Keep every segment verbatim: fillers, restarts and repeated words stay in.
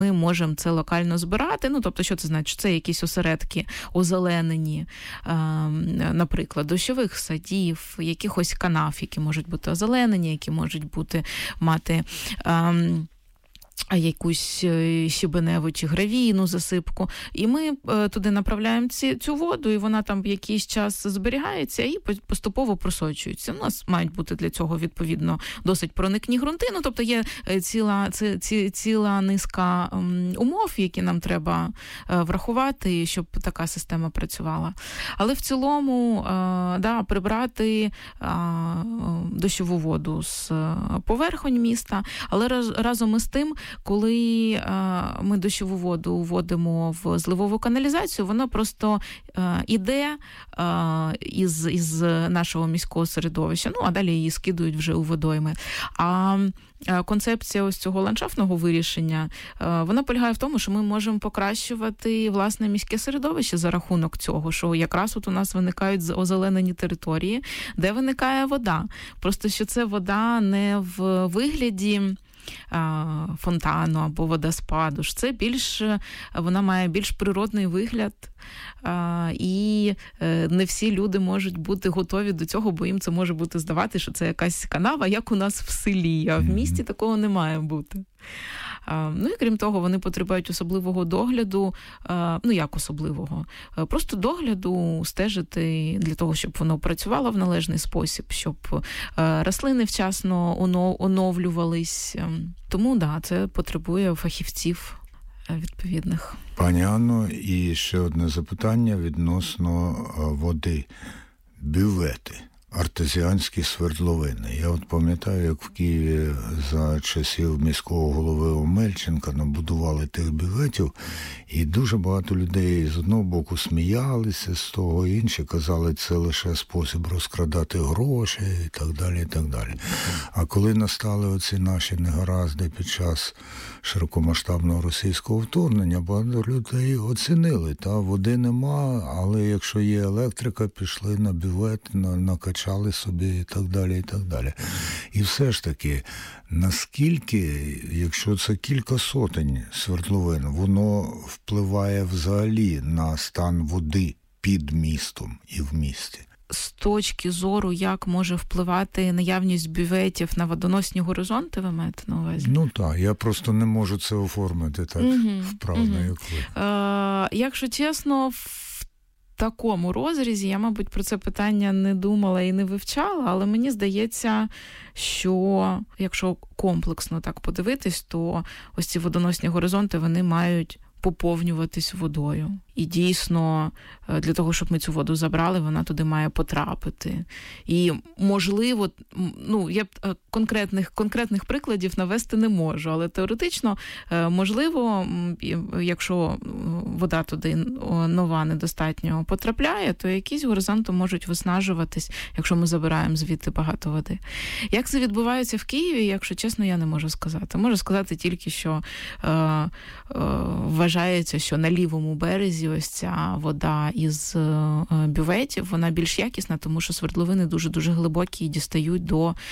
Ми можемо це локально збирати. Ну, тобто, що це значить? Це якісь осередки озеленені, е, наприклад, дощових садів, якихось канав, які можуть бути озеленені, які можуть бути мати е, якусь щебеневу чи гравійну засипку. І ми е, туди направляємо ці, цю воду, і вона там якийсь час зберігається і поступово просочується. У нас мають бути для цього, відповідно, досить проникні ґрунти. Ну, тобто є ціла, ці, ці, ціла низка ем, умов, які нам треба е, врахувати, щоб така система працювала. Але в цілому, е, да, прибрати е, дощову воду з поверхонь міста, але раз, разом із тим, коли е, ми дощову воду вводимо в зливову каналізацію, вона просто е, іде е, із, із нашого міського середовища, ну, а далі її скидують вже у водойми. А концепція ось цього ландшафтного вирішення, е, вона полягає в тому, що ми можемо покращувати власне міське середовище за рахунок цього, що якраз от у нас виникають озеленені території, де виникає вода. Просто що це вода не в вигляді фонтану або водоспаду. Це більш, вона має більш природний вигляд, і не всі люди можуть бути готові до цього, бо їм це може бути здавати, що це якась канава, як у нас в селі, а в місті такого не має бути. Ну і крім того, вони потребують особливого догляду, ну як особливого, просто догляду, стежити для того, щоб воно працювало в належний спосіб, щоб рослини вчасно оновлювались. Тому, да, це потребує фахівців відповідних. Пані Анно, і ще одне запитання відносно води. Бювети. Артезіанські свердловини. Я от пам'ятаю, як в Києві за часів міського голови Омельченка набудували тих бюветів, і дуже багато людей з одного боку сміялися з того, інші казали, це лише спосіб розкрадати гроші і так далі, і так далі. А коли настали оці наші негаразди під час широкомасштабного російського вторгнення, багато людей оцінили, та води нема, але якщо є електрика, пішли на бювет, на, на качали собі і так далі, і так далі. І все ж таки, наскільки, якщо це кілька сотень свердловин, воно впливає взагалі на стан води під містом і в місті? З точки зору, як може впливати наявність бюветів на водоносні горизонти, ви маєте на увазі? Ну так, я просто не можу це оформити так угу, вправно, угу. як ви. Е, якщо чесно, в такому розрізі я, мабуть, про це питання не думала і не вивчала, але мені здається, що якщо комплексно так подивитись, то ось ці водоносні горизонти, вони мають поповнюватись водою. І дійсно, для того, щоб ми цю воду забрали, вона туди має потрапити. І, можливо, ну, я конкретних, конкретних прикладів навести не можу, але теоретично, можливо, якщо вода туди нова недостатньо потрапляє, то якісь горизонти можуть виснажуватись, якщо ми забираємо звідти багато води. Як це відбувається в Києві, якщо чесно, я не можу сказати. Можу сказати тільки, що е, е, вважається, що на лівому березі ось ця вода із бюветів, вона більш якісна, тому що свердловини дуже-дуже глибокі і дістають до е,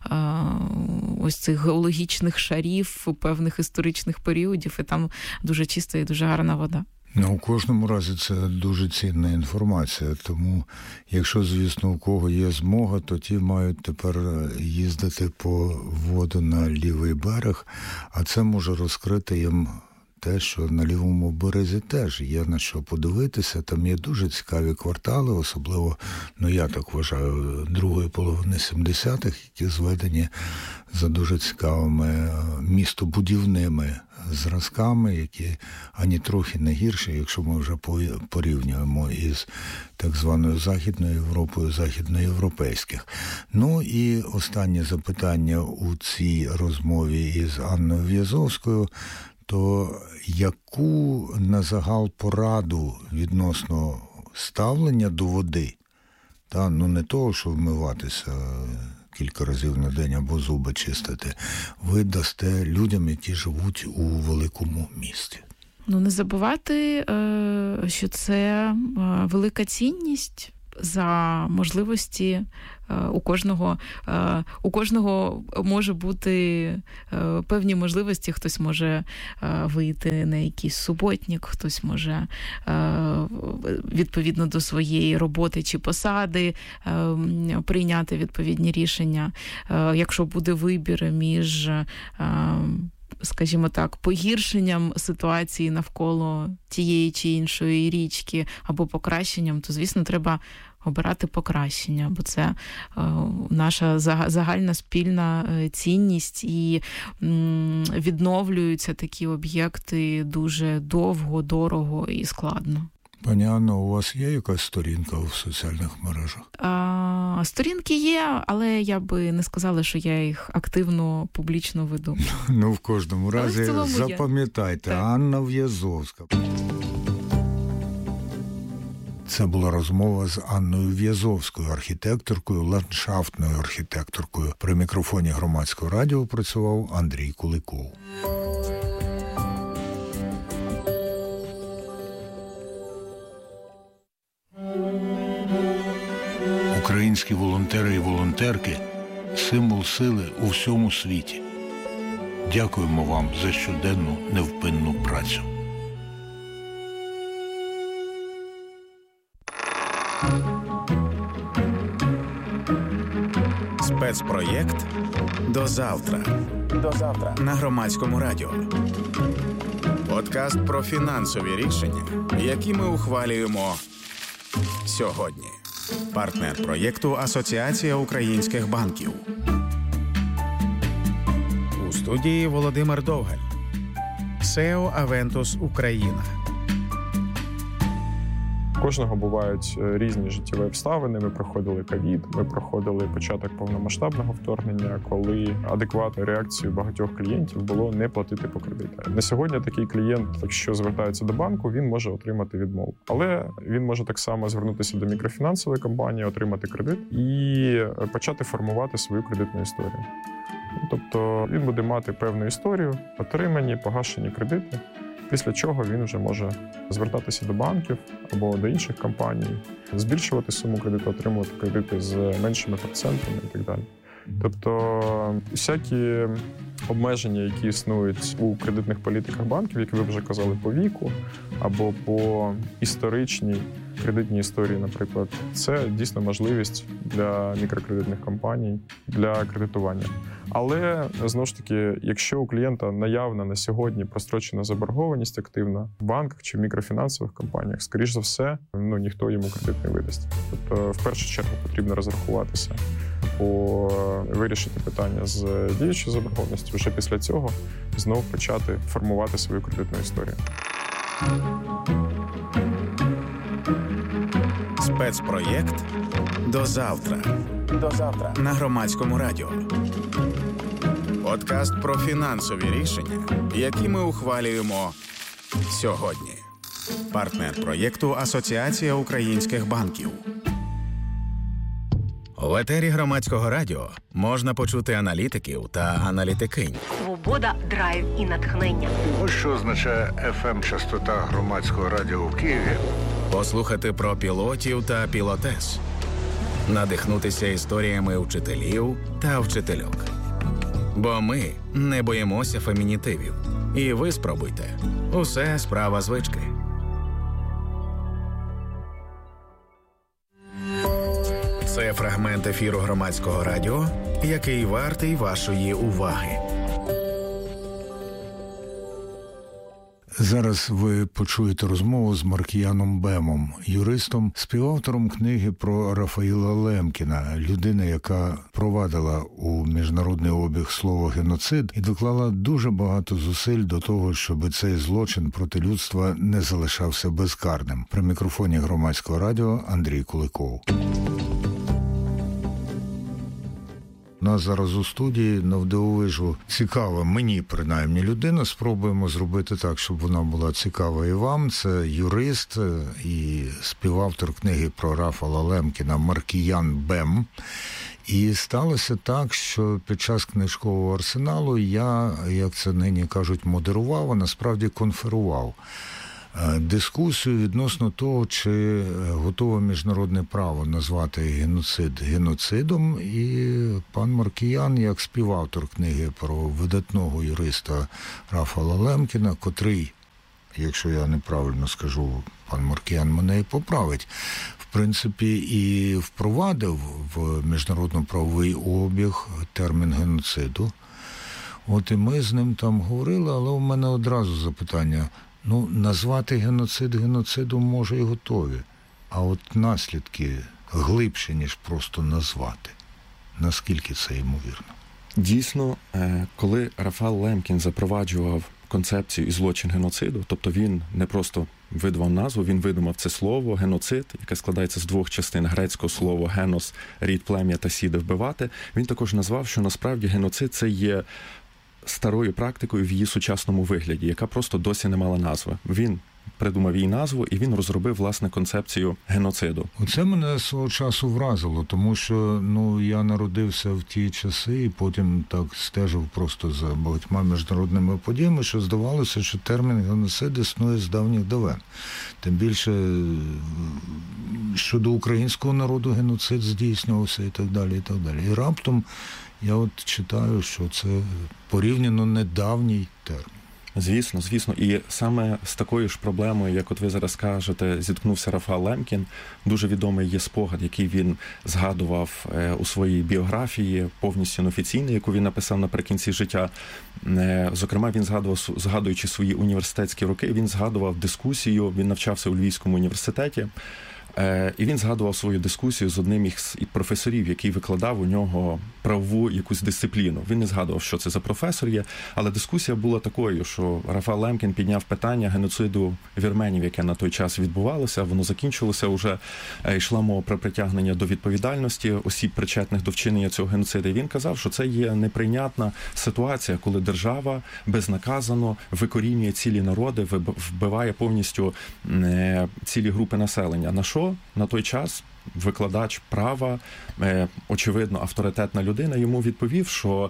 ось цих геологічних шарів певних історичних періодів, і там дуже чиста і дуже гарна вода. Ну, у кожному разі це дуже цінна інформація, тому якщо, звісно, у кого є змога, то ті мають тепер їздити по воду на лівий берег, а це може розкрити їм те, що на лівому березі теж є на що подивитися. Там є дуже цікаві квартали, особливо, ну я так вважаю, другої половини сімдесятих, які зведені за дуже цікавими містобудівними зразками, які ані трохи не гірші, якщо ми вже порівнюємо із так званою Західною Європою, західноєвропейських. Ну і останнє запитання у цій розмові із Анною В'язовською. То яку на загал пораду відносно ставлення до води, та, ну не того, що вмиватися кілька разів на день або зуби чистити, ви дасте людям, які живуть у великому місті? Ну, не забувати, що це велика цінність. за можливості у кожного, у кожного може бути певні можливості, хтось може вийти на якийсь суботник, хтось може відповідно до своєї роботи чи посади прийняти відповідні рішення. Якщо буде вибір між, скажімо так, погіршенням ситуації навколо тієї чи іншої річки або покращенням, то, звісно, треба обирати покращення, бо це е, наша загальна спільна цінність, і м, відновлюються такі об'єкти дуже довго, дорого і складно. Пані Анно, у вас є якась сторінка в соціальних мережах? А, сторінки є, але я би не сказала, що я їх активно, публічно веду. Ну, в кожному разі запам'ятайте, Анна В'язовська. Це була розмова з Анною В'язовською, архітекторкою, ландшафтною архітекторкою. При мікрофоні Громадського радіо працював Андрій Куликов. Українські волонтери і волонтерки – символ сили у всьому світі. Дякуємо вам за щоденну невпинну працю. Спецпроєкт «До завтра». До завтра на Громадському радіо. Подкаст про фінансові рішення, які ми ухвалюємо сьогодні. Партнер проєкту «Асоціація українських банків». У студії Володимир Довгаль. сео «Авентус Україна». Кожного бувають різні життєві обставини. Ми проходили ковід, ми проходили початок повномасштабного вторгнення, коли адекватною реакцією багатьох клієнтів було не платити по кредиту. На сьогодні такий клієнт, якщо звертається до банку, він може отримати відмову. Але він може так само звернутися до мікрофінансової компанії, отримати кредит і почати формувати свою кредитну історію. Тобто він буде мати певну історію, отримані, погашені кредити, після чого він вже може звертатися до банків або до інших компаній, збільшувати суму кредиту, отримувати кредити з меншими процентами і так далі. Тобто всякі обмеження, які існують у кредитних політиках банків, як ви вже казали, по віку або по історичній кредитній історії, наприклад, це дійсно можливість для мікрокредитних компаній для кредитування. Але, знову ж таки, якщо у клієнта наявна на сьогодні прострочена заборгованість активна в банках чи в мікрофінансових компаніях, скоріш за все, ну, ніхто йому кредит не видасть. Тобто, в першу чергу, потрібно розрахуватися, по вирішити питання з діючою заборгованістю, вже після цього знову почати формувати свою кредитну історію. Спецпроєкт «До завтра». До завтра на Громадському радіо. Подкаст про фінансові рішення, які ми ухвалюємо сьогодні. Партнер проєкту «Асоціація українських банків». В етері Громадського радіо можна почути аналітиків та аналітикинь. Свобода, драйв і натхнення. Ось що означає еф ем-частота Громадського радіо в Києві. Послухати про пілотів та пілотес. Надихнутися історіями вчителів та вчительок. Бо ми не боїмося фемінітивів. І ви спробуйте. Усе справа звички. Це фрагмент ефіру Громадського радіо, який вартий вашої уваги. Зараз ви почуєте розмову з Маркіяном Бемом, юристом, співавтором книги про Рафаїла Лемкіна, людина, яка провадила у міжнародний обіг слово «геноцид» і доклала дуже багато зусиль до того, щоб цей злочин проти людства не залишався безкарним. При мікрофоні Громадського радіо Андрій Куликов. У нас зараз у студії навдивовижу цікава, мені принаймні, людина. Спробуємо зробити так, щоб вона була цікава і вам. Це юрист і співавтор книги про Рафала Лемкіна Маркіян Бем. І сталося так, що під час книжкового арсеналу я, як це нині кажуть, модерував, а насправді конферував дискусію відносно того, чи готове міжнародне право назвати геноцид геноцидом. І пан Маркіян, як співавтор книги про видатного юриста Рафала Лемкіна, котрий, якщо я неправильно скажу, пан Маркіян мене і поправить, в принципі, і впровадив в міжнародно-правовий обіг термін геноциду. От і ми з ним там говорили, але у мене одразу запитання. Ну, назвати геноцид геноцидом може і готові. А от наслідки глибші, ніж просто назвати. Наскільки це ймовірно? Дійсно, коли Рафал Лемкін запроваджував концепцію і злочин геноциду, тобто він не просто видумав назву, він видумав це слово геноцид, яке складається з двох частин грецького слова генос, рід, плем'я та сіди, вбивати. Він також назвав, що насправді геноцид це є старою практикою в її сучасному вигляді, яка просто досі не мала назви. Він придумав їй назву, і він розробив, власне, концепцію геноциду. Оце мене свого часу вразило, тому що, ну, я народився в ті часи і потім так стежив просто за багатьма міжнародними подіями, що здавалося, що термін геноцид існує з давніх давен. Тим більше щодо українського народу геноцид здійснювався і так далі, і так далі. І раптом я от читаю, що це порівняно недавній термін. Звісно, звісно. І саме з такою ж проблемою, як от ви зараз кажете, зіткнувся Рафал Лемкін. Дуже відомий є спогад, який він згадував у своїй біографії, повністю неофіційний, яку він написав наприкінці життя. Зокрема, він згадував, згадуючи свої університетські роки, він згадував дискусію, він навчався у Львівському університеті, і він згадував свою дискусію з одним із професорів, який викладав у нього правову якусь дисципліну. Він не згадував, що це за професор є, але дискусія була такою, що Рафал Лемкін підняв питання геноциду вірменів, яке на той час відбувалося, воно закінчилося вже, йшла мова про притягнення до відповідальності осіб, причетних до вчинення цього геноциду. І він казав, що це є неприйнятна ситуація, коли держава безнаказано викорінює цілі народи, вбиває повністю цілі групи населення. На що на той час викладач права, очевидно, авторитетна людина, йому відповів, що,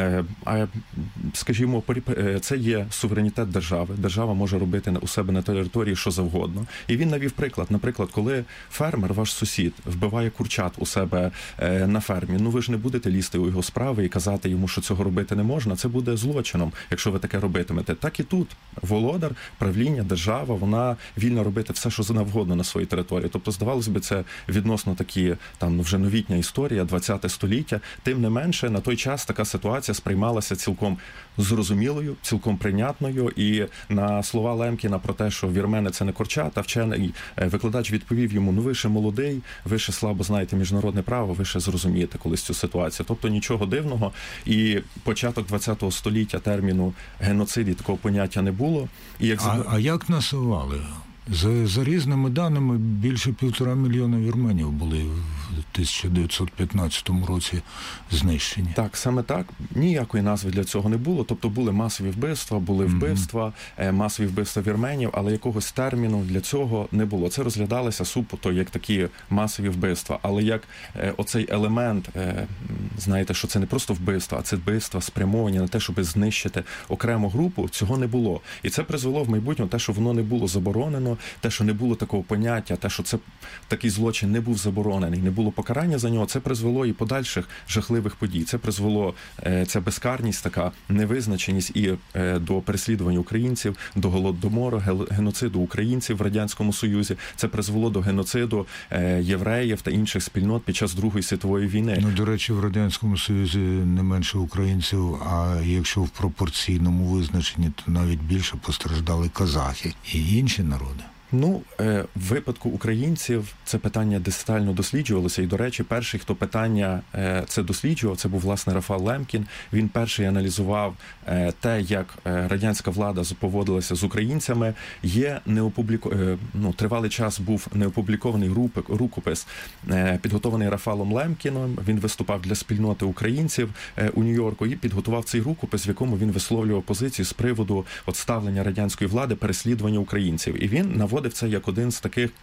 скажімо, це є суверенітет держави. Держава може робити у себе на території що завгодно. І він навів приклад. Наприклад, коли фермер, ваш сусід, вбиває курчат у себе на фермі, ну ви ж не будете лізти у його справи і казати йому, що цього робити не можна. Це буде злочином, якщо ви таке робитимете. Так і тут володар, правління, держава, вона вільна робити все, що завгодно на своїй території. Тобто, здавалось би, це відносно такі, там, вже новітня історія, двадцяте століття. Тим не менше, на той час така ситуація сприймалася цілком зрозумілою, цілком прийнятною. І на слова Лемкіна про те, що вірмени – це не курчата, вчений викладач відповів йому, ну ви ще молодий, ви ще слабо знаєте міжнародне право, ви ще зрозумієте колись цю ситуацію. Тобто нічого дивного. І початок двадцятого століття терміну геноцид і такого поняття не було. І як... А, а як насували? За, за різними даними, більше півтора мільйона вірменів були в тисяча дев'ятсот п'ятнадцятому році знищені. Так, саме так. Ніякої назви для цього не було. Тобто були масові вбивства, були вбивства, mm-hmm. масові вбивства вірменів, але якогось терміну для цього не було. Це розглядалося суто як такі масові вбивства. Але як оцей елемент, знаєте, що це не просто вбивства, а це вбивства спрямовані на те, щоб знищити окрему групу, цього не було. І це призвело в майбутньому те, що воно не було заборонено, те, що не було такого поняття, те, що це такий злочин не був заборонений, не було покарання за нього, це призвело і подальших жахливих подій. Це призвело, ця безкарність, така невизначеність і до переслідування українців, до голодомору, геноциду українців в Радянському Союзі. Це призвело до геноциду євреїв та інших спільнот під час Другої світової війни. Ну, до речі, в Радянському Союзі не менше українців, а якщо в пропорційному визначенні, то навіть більше постраждали казахи і інші народи. Ну, в випадку українців це питання детально досліджувалося. І, до речі, перший, хто питання це досліджував, це був, власне, Рафал Лемкін. Він перший аналізував те, як радянська влада поводилася з українцями. Є неопубліку... ну, тривалий час був неопублікований рукопис, підготований Рафалом Лемкіном. Він виступав для спільноти українців у Нью-Йорку і підготував цей рукопис, в якому він висловлював позицію з приводу от ставлення радянської влади, переслідування українців. І він наводив це як один з таких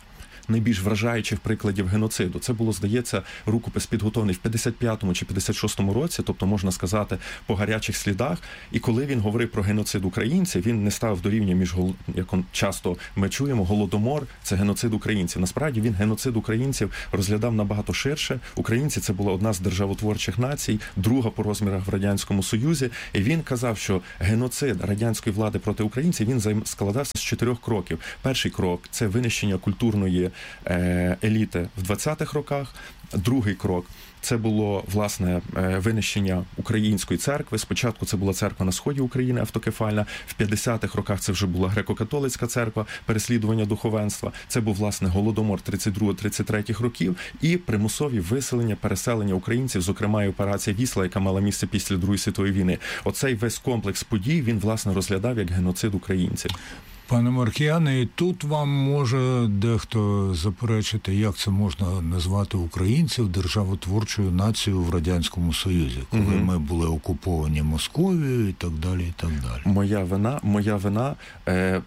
найбільш вражаючих прикладів геноциду. Це було, здається, рукопис підготовлений в п'ятдесят п'ятому чи п'ятдесят шостому році, тобто, можна сказати, по гарячих слідах. І коли він говорив про геноцид українців, він не ставив до рівня між, як часто ми чуємо, голодомор – це геноцид українців. Насправді він геноцид українців розглядав набагато ширше. Українці – це була одна з державотворчих націй, друга по розмірах в Радянському Союзі. І він казав, що геноцид радянської влади проти українців, він складався з чотирьох кроків. Перший крок – це винищення культурної е, еліти в двадцятих роках. Другий крок – це було, власне, винищення української церкви. Спочатку це була церква на сході України, автокефальна. В п'ятдесятих роках це вже була греко-католицька церква, переслідування духовенства. Це був, власне, голодомор тридцять другого тридцять третього років і примусові виселення, переселення українців, зокрема і операція «Вісла», яка мала місце після Другої світової війни. Оцей весь комплекс подій він, власне, розглядав як геноцид українців. Пане Маркіяне, і тут вам може дехто заперечити, як це можна назвати українців державотворчою нацією в Радянському Союзі, коли угу. ми були окуповані Московією і так далі, і так далі. Моя вина, моя вина, е,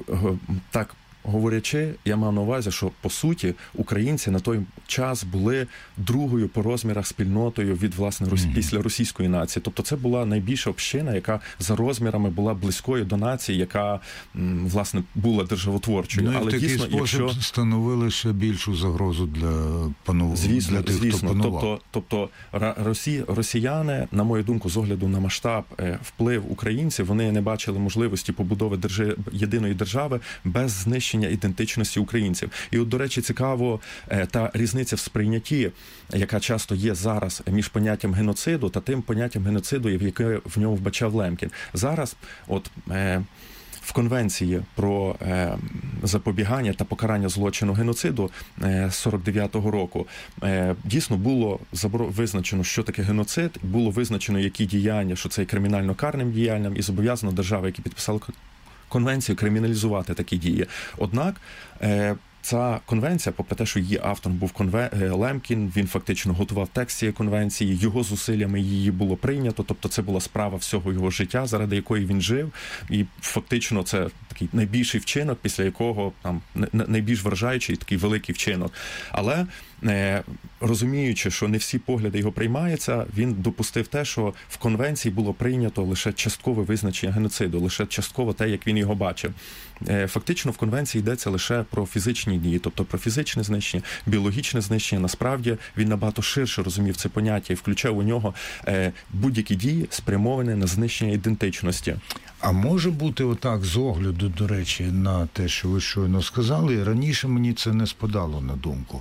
так, говорячи, я мав на увазі, що, по суті, українці на той час були другою по розмірах спільнотою від, власне, Росі... mm-hmm. після російської нації. Тобто це була найбільша община, яка за розмірами була близькою до нації, яка, власне, була державотворчою. Ну, і але в такий дійсно, спосіб якщо... становили ще більшу загрозу для, пану... звісно, для тих, звісно. хто панував. Тобто, тобто росі... росіяни, на мою думку, з огляду на масштаб, вплив українців, вони не бачили можливості побудови держ... єдиної держави без знищення ідентичності українців. І от, до речі, цікаво та різниця в сприйнятті, яка часто є зараз між поняттям геноциду та тим поняттям геноциду, яке в ньому вбачав Лемкін. Зараз, от, е, в Конвенції про е, запобігання та покарання злочину геноциду е, сорок дев'ятого року е, дійсно було заборо... визначено, що таке геноцид, було визначено, які діяння, що це є кримінально-карним діянням, і зобов'язано держави, які підписали конвенцію, криміналізувати такі дії. Однак е, ця конвенція, попри те, що її автором був конве... Лемкін, він фактично готував текст цієї конвенції, його зусиллями її було прийнято, тобто це була справа всього його життя, заради якої він жив, і фактично це такий найбільший вчинок, після якого там найбільш вражаючий такий великий вчинок. Але е, розуміючи, що не всі погляди його приймаються, він допустив те, що в конвенції було прийнято лише часткове визначення геноциду, лише частково те, як він його бачив. Е, фактично в конвенції йдеться лише про фізичні дії, тобто про фізичне знищення, біологічне знищення. Насправді він набагато ширше розумів це поняття і включав у нього е, будь-які дії, спрямовані на знищення ідентичності. А може бути отак, з огляду, до речі, на те, що ви щойно сказали, раніше мені це не спадало на думку.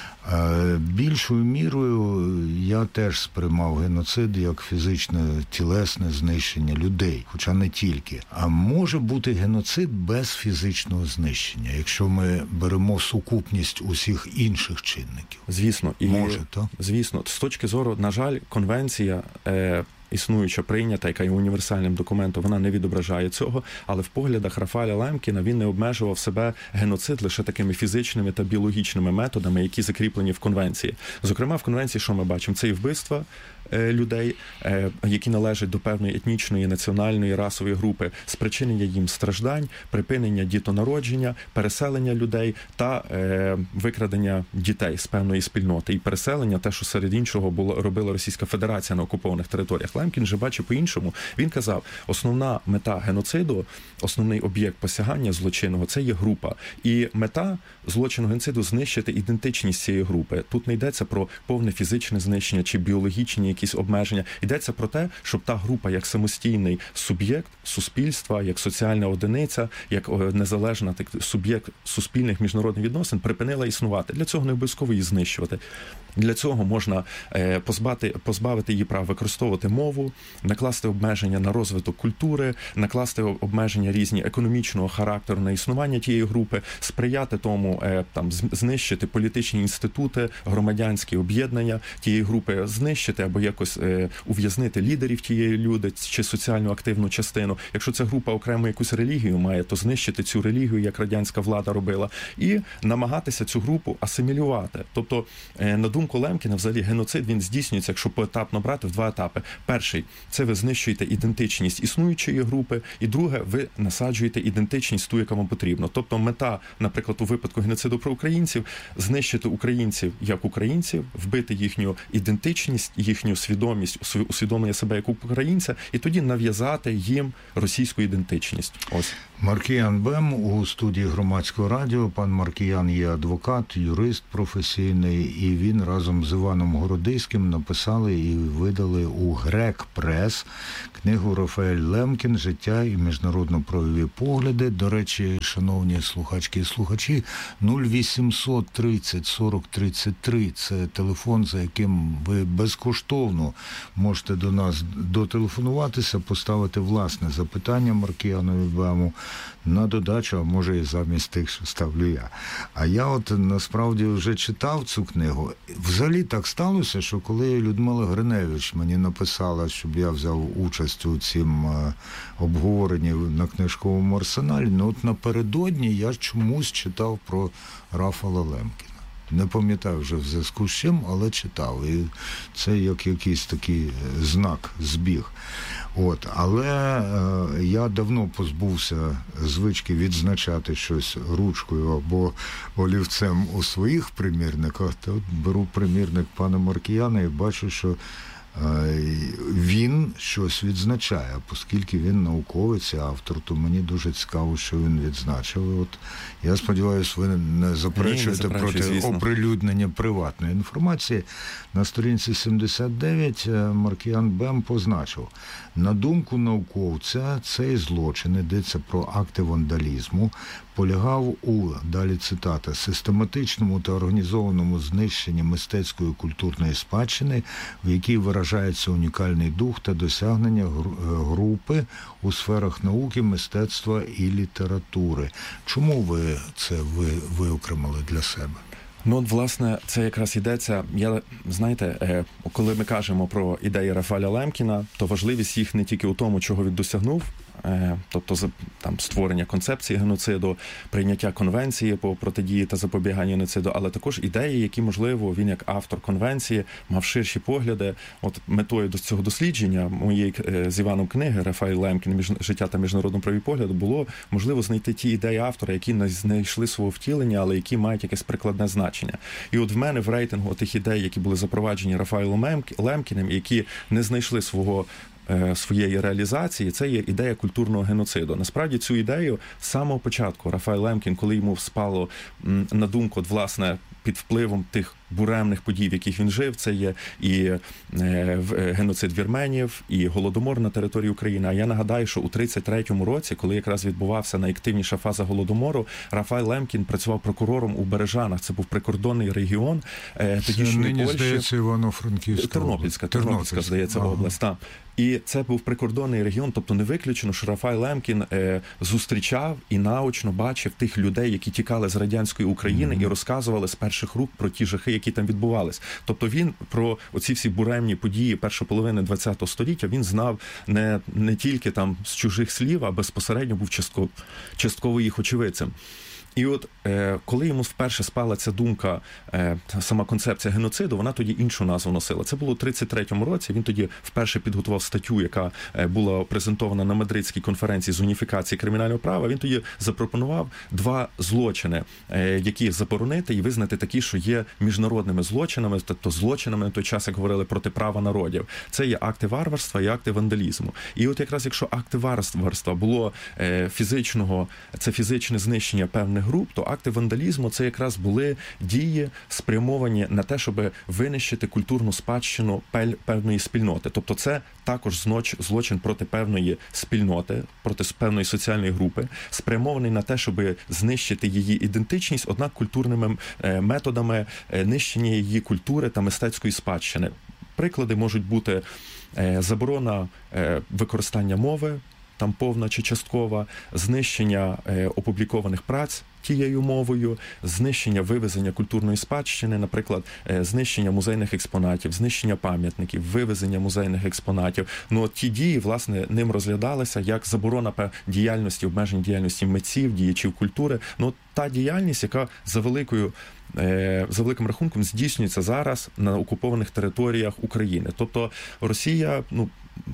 Більшою мірою я теж сприймав геноцид як фізичне, тілесне знищення людей, хоча не тільки. А може бути геноцид без фізичного знищення, якщо ми беремо сукупність усіх інших чинників. Звісно. І, може, так? Звісно. З точки зору, на жаль, конвенція... Е... існуюча, прийнята, яка є універсальним документом, вона не відображає цього, але в поглядах Рафаеля Лемкіна він не обмежував себе геноцид лише такими фізичними та біологічними методами, які закріплені в конвенції. Зокрема, в конвенції, що ми бачимо? Це і вбивства е, людей, е, які належать до певної етнічної, національної, расової групи, спричинення їм страждань, припинення дітонародження, переселення людей та е, викрадення дітей з певної спільноти. І переселення, те, що серед іншого було, робила Російська Федерація на окупованих територіях. Лемкін же бачив по-іншому. Він казав, основна мета геноциду, основний об'єкт посягання злочинного – це є група. І мета злочину геноциду – знищити ідентичність цієї групи. Тут не йдеться про повне фізичне знищення чи біологічні якісь обмеження. Йдеться про те, щоб та група як самостійний суб'єкт суспільства, як соціальна одиниця, як незалежна так, суб'єкт суспільних міжнародних відносин припинила існувати. Для цього не обов'язково її знищувати. Для цього можна е, позбати, позбавити її права використовувати мову, накласти обмеження на розвиток культури, накласти обмеження різні економічного характеру на існування тієї групи, сприяти тому, е, там, знищити політичні інститути, громадянські об'єднання тієї групи, знищити або якось е, ув'язнити лідерів тієї люди чи соціально активну частину. Якщо ця група окремо якусь релігію має, то знищити цю релігію, як радянська влада робила, і намагатися цю групу асимілювати. Тобто, е, на думку думку Лемкіна, взагалі геноцид, він здійснюється, якщо поетапно брати, в два етапи. Перший – це ви знищуєте ідентичність існуючої групи, і друге – ви насаджуєте ідентичність ту, яка вам потрібна. Тобто мета, наприклад, у випадку геноциду про українців, знищити українців як українців, вбити їхню ідентичність, їхню свідомість, усвідомлення себе як українця, і тоді нав'язати їм російську ідентичність. Ось. Маркіян Бем у студії Громадського радіо. Пан Маркіян є адвокат, юрист професійний, і він разом з Іваном Городиським написали і видали у Грек Прес книгу Рафаель Лемкін «Життя і міжнародно-правові погляди». До речі, шановні слухачки і слухачі, нуль вісімсот тридцять сорок тридцять три – це телефон, за яким ви безкоштовно можете до нас дотелефонуватися, поставити власне запитання Маркіянові Бему на додачу, а може і замість тих, що ставлю я. А я от насправді вже читав цю книгу. Взагалі так сталося, що коли Людмила Гриневич мені написала, щоб я взяв участь у цім обговоренні на книжковому арсеналі, ну от напередодні я чомусь читав про Рафала Лемкіна. Не пам'ятаю вже в зв'язку з чим, але читав. І це як якийсь такий знак, збіг. От. Але е, я давно позбувся звички відзначати щось ручкою або олівцем у своїх примірниках. То от беру примірник пана Маркіяна і бачу, що він щось відзначає, оскільки він науковець і автор, то мені дуже цікаво, що він відзначив. От я сподіваюся, ви не заперечуєте Ні, не проти звісно. оприлюднення приватної інформації. На сторінці сімдесят дев'ять Маркіян Бем позначив: на думку науковця, цей злочин, йдеться про акти вандалізму, полягав у, далі цитата, систематичному та організованому знищенні мистецької культурної спадщини, в якій виражається унікальний дух та досягнення групи у сферах науки, мистецтва і літератури. Чому ви це ви, виокремили для себе? Ну, от, власне, це якраз йдеться, я, знаєте, коли ми кажемо про ідеї Рафаеля Лемкіна, то важливість їх не тільки у тому, чого він досягнув, тобто там створення концепції геноциду, прийняття конвенції по протидії та запобіганню геноциду, але також ідеї, які, можливо, він як автор конвенції мав ширші погляди. От метою до цього дослідження моєї з Іваном книги «Рафаель Лемкін. Життя та міжнародно-правові погляди» було, можливо, знайти ті ідеї автора, які не знайшли свого втілення, але які мають якесь прикладне значення. І от в мене в рейтингу тих ідей, які були запроваджені Рафаелом Лемкіним, які не знайшли свого своєї реалізації, це є ідея культурного геноциду. Насправді цю ідею з самого початку Рафаель Лемкін, коли йому спало на думку, от, власне, під впливом тих буремних подій, в яких він жив, це є і геноцид вірменів, і Голодомор на території України. А я нагадаю, що у тридцять третьому році, коли якраз відбувався найактивніша фаза Голодомору, Рафаель Лемкін працював прокурором у Бережанах. Це був прикордонний регіон тодішньої Нині, Польщі. Здається, Івано-Франківська Тернопільська, Тернопільська, здається, ага. область. Так. І це був прикордонний регіон, тобто не виключено, що Рафаель Лемкін е, зустрічав і наочно бачив тих людей, які тікали з радянської України mm-hmm. і розказували з перших рук про ті жахи, які там відбувались. Тобто він про оці всі буремні події першої половини ХХ століття, він знав не, не тільки там з чужих слів, а безпосередньо був частково, частково їх очевидцем. І от е, коли йому вперше спала ця думка, е, сама концепція геноциду, вона тоді іншу назву носила. Це було у тридцять третьому році. Він тоді вперше підготував статтю, яка е, була презентована на Мадридській конференції з уніфікації кримінального права. Він тоді запропонував два злочини, е, які заборонити і визнати такі, що є міжнародними злочинами, тобто злочинами на той час, як говорили, проти права народів. Це є акти варварства і акти вандалізму. І от якраз якщо акти варварства було е, фізичного, це фізичне знищення певних груп, то акти вандалізму це якраз були дії, спрямовані на те, щоб винищити культурну спадщину певної спільноти. Тобто це також злочин проти певної спільноти, проти певної соціальної групи, спрямований на те, щоб знищити її ідентичність, однак культурними методами нищення її культури та мистецької спадщини. Приклади можуть бути заборона використання мови, там повна чи часткова, знищення е, опублікованих праць тією мовою, знищення вивезення культурної спадщини, наприклад, е, знищення музейних експонатів, знищення пам'ятників, вивезення музейних експонатів. Ну, от ті дії, власне, ним розглядалися як заборона діяльності, обмеження діяльності митців, діячів культури. Ну, та діяльність, яка за великою за великим рахунком здійснюється зараз на окупованих територіях України. Тобто Росія, ну,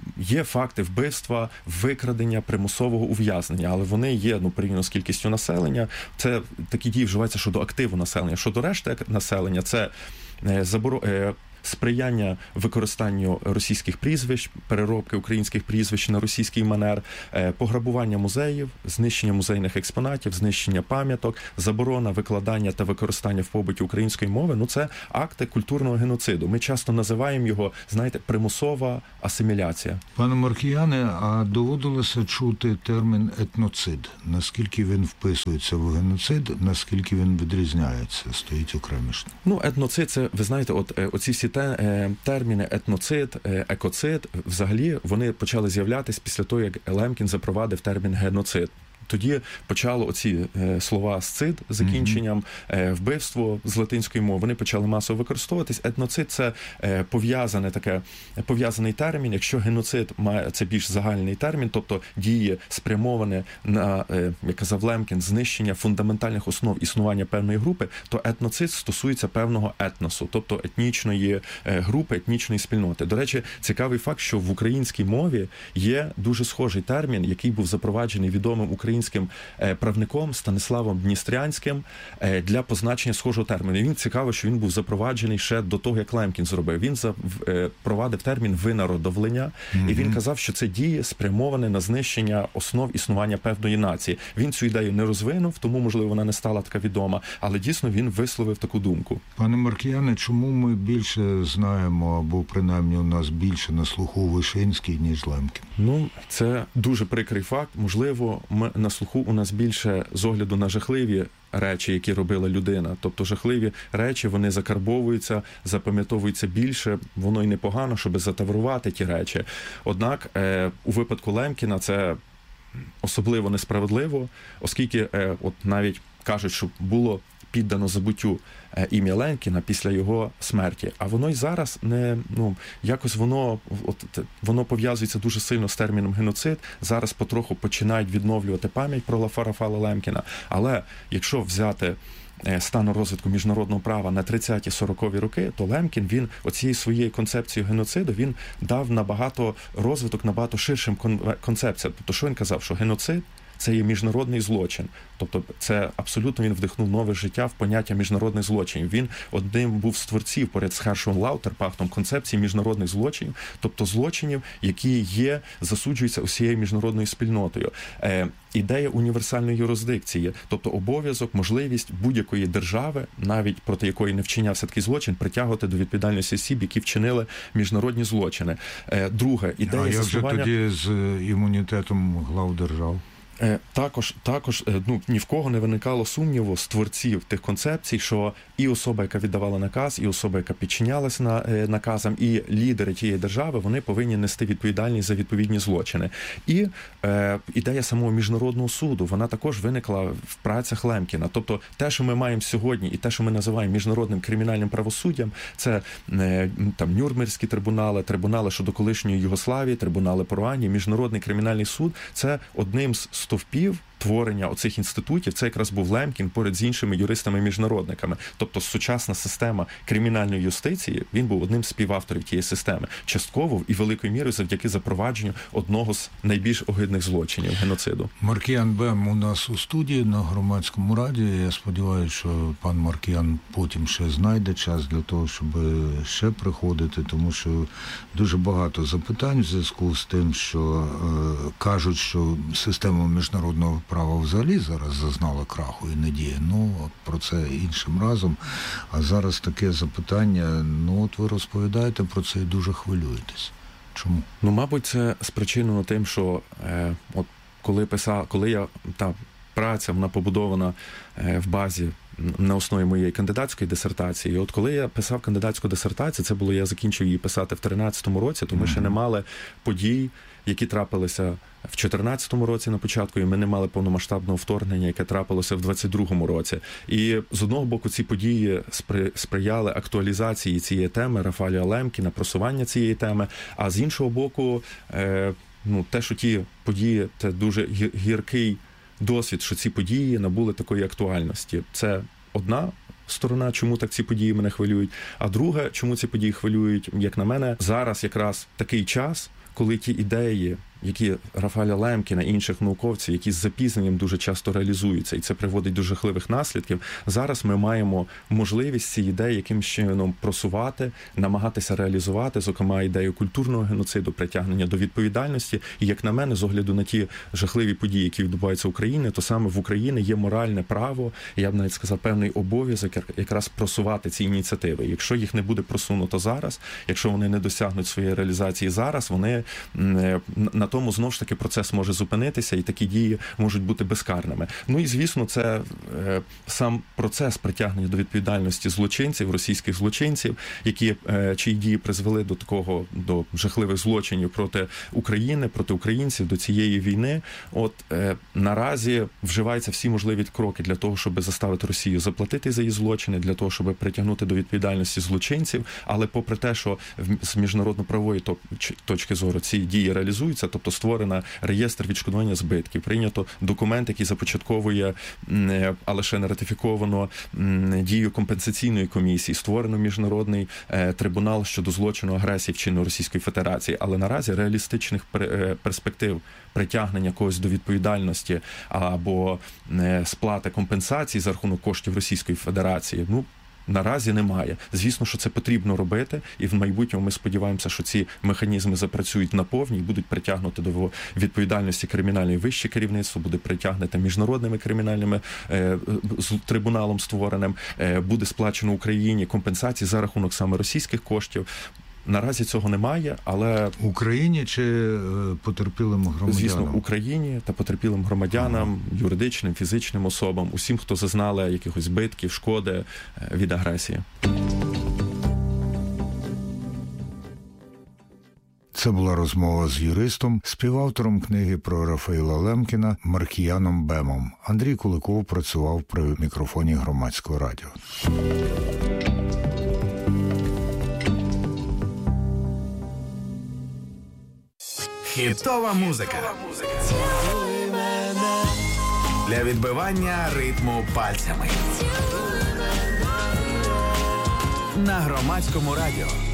є факти вбивства, викрадення, примусового ув'язнення, але вони є, ну, порівняно з кількістю населення. Це такі дії вживаються щодо активу населення. Щодо решти населення, це заборо... сприяння використанню російських прізвищ, переробки українських прізвищ на російський манер, пограбування музеїв, знищення музейних експонатів, знищення пам'яток, заборона викладання та використання в побуті української мови. Ну, це акти культурного геноциду. Ми часто називаємо його, знаєте, примусова асиміляція. Пане Маркіяне, а доводилося чути термін етноцид? Наскільки він вписується в геноцид, наскільки він відрізняється, стоїть окремішно? Ну, етноцид, це, ви знаєте, от оці всі терміни етноцид, екоцид, взагалі вони почали з'являтися після того, як Лемкін запровадив термін геноцид. Тоді почало оці слова «сцид» з закінченням, вбивство з латинської мови, вони почали масово використовуватись. Етноцид – це пов'язане таке, пов'язаний термін. Якщо геноцид має, це більш загальний термін, тобто дії спрямоване на, як казав Лемкін, знищення фундаментальних основ існування певної групи, то етноцид стосується певного етносу, тобто етнічної групи, етнічної спільноти. До речі, цікавий факт, що в українській мові є дуже схожий термін, який був запроваджений відомим українським правником Станиславом Дністрянським для позначення схожого терміну. І він цікаво, що він був запроваджений ще до того, як Лемкін зробив. Він запровадив термін винародовлення, mm-hmm. і він казав, що це дії спрямоване на знищення основ існування певної нації. Він цю ідею не розвинув, тому, можливо, вона не стала така відома, але дійсно він висловив таку думку. Пане Маркіяне, чому ми більше знаємо, або принаймні у нас більше на слуху Вишинський, ніж Лемкін? Ну, це дуже прикрий факт. Можливо, ми на слуху у нас більше з огляду на жахливі речі, які робила людина. Тобто жахливі речі, вони закарбовуються, запам'ятовуються більше, воно й непогано, щоб затаврувати ті речі. Однак е, у випадку Лемкіна це особливо несправедливо, оскільки е, от навіть кажуть, що було піддано забуттю ім'я Лемкіна після його смерті. А воно й зараз не, ну, якось воно, от, воно пов'язується дуже сильно з терміном геноцид. Зараз потроху починають відновлювати пам'ять про Рафаела Лемкіна. Але якщо взяти стану розвитку міжнародного права на тридцяті-сорокові роки, то Лемкін, він оцією своєю концепцією геноциду, він дав набагато розвиток, набагато ширшим концепціям. Тобто, що він казав? Що геноцид – це є міжнародний злочин. Тобто це абсолютно він вдихнув нове життя в поняття міжнародних злочинів. Він одним був з творців поряд з Хершом Лаутерпахтом концепції міжнародних злочинів, тобто злочинів, які є, засуджуються усією міжнародною спільнотою. Е, ідея універсальної юрисдикції, тобто обов'язок, можливість будь-якої держави, навіть проти якої не вчинявся такий злочин, притягувати до відповідальності осіб, які вчинили міжнародні злочини. Е, друге, ідея а заснування... А як же тоді з імунітетом глав держав? Також, також ну, ні в кого не виникало сумніву з творців тих концепцій, що і особа, яка віддавала наказ, і особа, яка підчинялася на, наказам, і лідери тієї держави, вони повинні нести відповідальність за відповідні злочини. І е, ідея самого міжнародного суду, вона також виникла в працях Лемкіна. Тобто те, що ми маємо сьогодні, і те, що ми називаємо міжнародним кримінальним правосуддям, це е, там Нюрнберзькі трибунали, трибунали щодо колишньої Югославії, трибунали по Руанді, міжнародний кримінальний суд, це одним з стовпів творення оцих інститутів, це якраз був Лемкін поряд з іншими юристами-міжнародниками. Тобто сучасна система кримінальної юстиції, він був одним з співавторів тієї системи. Частково і великою мірою завдяки запровадженню одного з найбільш огидних злочинів – геноциду. Маркіян Бем у нас у студії на Громадському радіо. Я сподіваюся, що пан Маркіян потім ще знайде час для того, щоб ще приходити, тому що дуже багато запитань в зв'язку з тим, що е, кажуть, що система міжнародного права взагалі зараз зазнала краху і недії. Ну, про це іншим разом. А зараз таке запитання, ну, от ви розповідаєте про це і дуже хвилюєтесь. Чому? Ну, мабуть, це спричинено тим, що е, от коли писав, коли я, та праця, вона побудована е, в базі на основі моєї кандидатської дисертації. І от коли я писав кандидатську дисертацію, це було, я закінчив її писати в тринадцятому році, то ми ще не мали подій, які трапилися в чотирнадцятому році на початку, і ми не мали повномасштабного вторгнення, яке трапилося в двадцять другому році. І з одного боку ці події спри... сприяли актуалізації цієї теми Рафаеля Лемкіна, просування цієї теми, а з іншого боку, е... ну, те, що ті події, це дуже гіркий досвід, що ці події набули такої актуальності. Це одна сторона, чому так ці події мене хвилюють. А друге, чому ці події хвилюють, як на мене, зараз якраз такий час, коли ті ідеї, які Рафаеля Лемкіна і інших науковців, які з запізненням дуже часто реалізуються, і це приводить до жахливих наслідків, зараз ми маємо можливість ці ідеї якимось чином просувати, намагатися реалізувати, зокрема, ідею культурного геноциду, притягнення до відповідальності. І, як на мене, з огляду на ті жахливі події, які відбуваються в Україні, то саме в Україні є моральне право, я б навіть сказав, певний обов'язок якраз просувати ці ініціативи. Якщо їх не буде просунуто зараз, якщо вони не досягнуть своєї реалізації зараз, вони на тому, знову ж таки, процес може зупинитися, і такі дії можуть бути безкарними. Ну і, звісно, це е, сам процес притягнення до відповідальності злочинців, російських злочинців, які, е, чиї дії призвели до такого, до жахливих злочинів проти України, проти українців, до цієї війни. От е, наразі вживаються всі можливі кроки для того, щоб заставити Росію заплатити за її злочини, для того, щоб притягнути до відповідальності злочинців. Але попри те, що з міжнародно-правової точки зору ці дії реалізуються, тобто створено реєстр відшкодування збитків, прийнято документ, який започатковує, але ще не ратифіковано, дію компенсаційної комісії, створено міжнародний трибунал щодо злочину агресії вчиненої Російської Федерації. Але наразі реалістичних перспектив притягнення когось до відповідальності або сплати компенсацій за рахунок коштів Російської Федерації, ну, наразі немає. Звісно, що це потрібно робити, і в майбутньому ми сподіваємося, що ці механізми запрацюють наповні і будуть притягнути до відповідальності кримінальної вище керівництво, буде притягнуто міжнародними кримінальними е, трибуналом створеним, е, буде сплачено Україні компенсації за рахунок саме російських коштів. Наразі цього немає, але... Україні чи потерпілим громадянам? Звісно, Україні та потерпілим громадянам, ага. юридичним, фізичним особам, усім, хто зазнали якихось збитків, шкоди від агресії. Це була розмова з юристом, співавтором книги про Рафаеля Лемкіна Маркіяном Бемом. Андрій Куликов працював при мікрофоні Громадського радіо. Хітова музика. Для відбивання ритму пальцями. На Громадському радіо.